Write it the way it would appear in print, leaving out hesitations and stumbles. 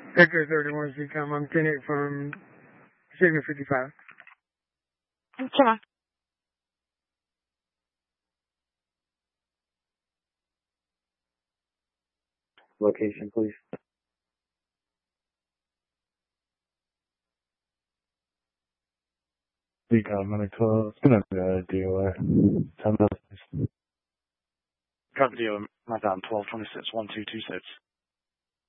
Victor 31 CCOM. I'm 10-8 from Signal 55. Come on. Location, please. CCOM 912. It's gonna be a DOA. 10 minutes. Got video, my down 1226 1226.